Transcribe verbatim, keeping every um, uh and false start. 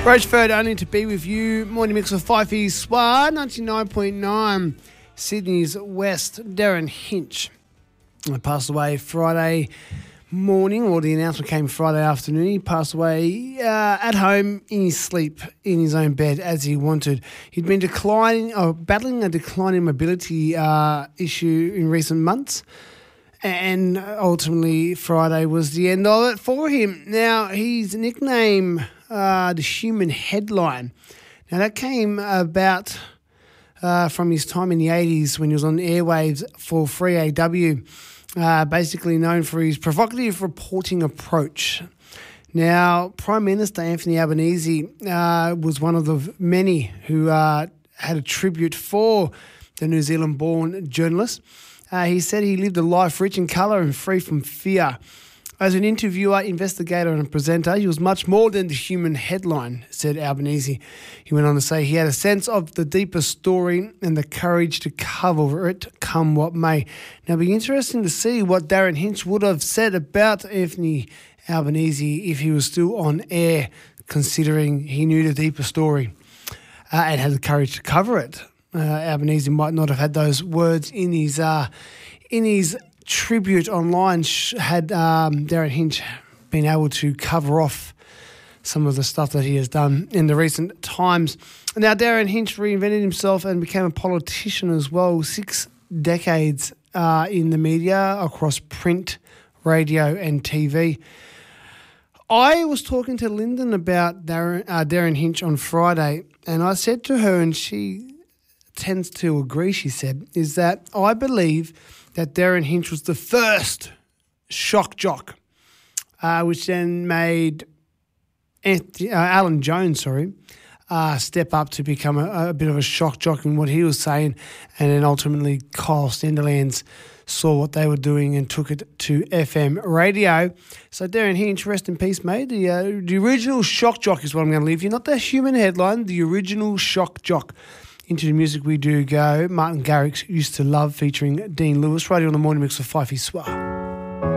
Rochefort, only to be with you. Morning mix of Fifey Swa, ninety-nine point nine. Sydney's West, Darren Hinch. I passed away Friday morning, or the announcement came Friday afternoon. He passed away uh, at home in his sleep, in his own bed, as he wanted. He'd been declining, or battling a declining mobility uh, issue in recent months. And ultimately, Friday was the end of it for him. Now, his nickname, uh, the Human Headline. Now, that came about uh, from his time in the eighties when he was on airwaves for Free A W, uh, basically known for his provocative reporting approach. Now, Prime Minister Anthony Albanese uh, was one of the many who uh, had a tribute for the New Zealand-born journalist. Uh, he said he lived a life rich in colour and free from fear. As an interviewer, investigator and presenter, he was much more than the human headline, said Albanese. He went on to say he had a sense of the deeper story and the courage to cover it, come what may. Now, it'll be interesting to see what Darren Hinch would have said about Anthony Albanese if he was still on air, considering he knew the deeper story uh, and had the courage to cover it. Uh, Albanese might not have had those words in his uh, in his tribute online sh- had um, Darren Hinch been able to cover off some of the stuff that he has done in the recent times. Now, Darren Hinch reinvented himself and became a politician as well, six decades uh, in the media across print, radio and T V. I was talking to Lyndon about Darren, uh, Darren Hinch on Friday, and I said to her, and she tends to agree, she said, is that I believe that Darren Hinch was the first shock jock, uh, which then made Anthony, uh, Alan Jones, sorry, uh, step up to become a, a bit of a shock jock in what he was saying, and then ultimately Kyle Stenderlands saw what they were doing and took it to F M radio. So Darren Hinch, rest in peace, mate. The, uh, the original shock jock is what I'm going to leave you, not the human headline, the original shock jock. Into the music we do go. Martin Garrix, Used to Love, featuring Dean Lewis, right here on the Morning Mix of Fifey Swa.